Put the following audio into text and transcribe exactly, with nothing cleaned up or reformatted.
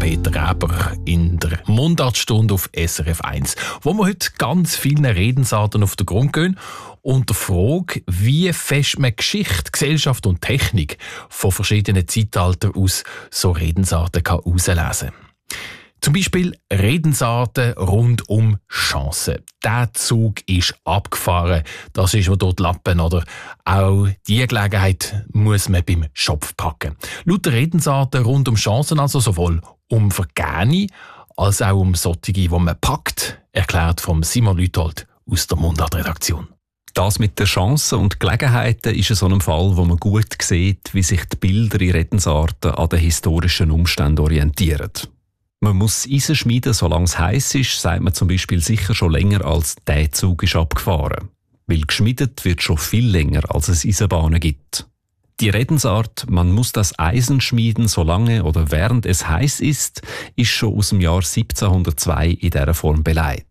Peter Gäber in der Mundartstunde auf S R F eins, wo wir heute ganz vielen Redensarten auf den Grund gehen und der Frage, wie fest man Geschichte, Gesellschaft und Technik von verschiedenen Zeitaltern aus so Redensarten herauslesen kann. Zum Beispiel Redensarten rund um Chancen. Der Zug ist abgefahren, das ist mir dort Lappen, oder? Auch diese Gelegenheit muss man beim Schopf packen. Laut Redensarten rund um Chancen, also sowohl um Vergäne als auch um solche, die man packt, erklärt von Simon Lüthold aus der Mundart-Redaktion. Das mit den Chancen und Gelegenheiten ist in so einem Fall, wo man gut sieht, wie sich die Bilder in Redensarten an den historischen Umständen orientieren. Man muss Eisen schmieden, solange es heiß ist, sagt man zum Beispiel sicher schon länger als «der Zug ist abgefahren». Weil geschmiedet wird schon viel länger, als es Eisenbahnen gibt. Die Redensart «man muss das Eisen schmieden, solange oder während es heiß ist», ist schon aus dem Jahr siebzehnhundertzwei in dieser Form beleidigt.